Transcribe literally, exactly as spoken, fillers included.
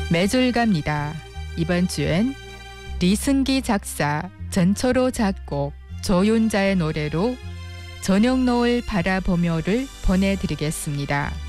매줄 갑니다. 이번 주엔 리승기 작사, 전철호 작곡, 조윤자의 노래로 저녁 노을 바라보며를 보내드리겠습니다.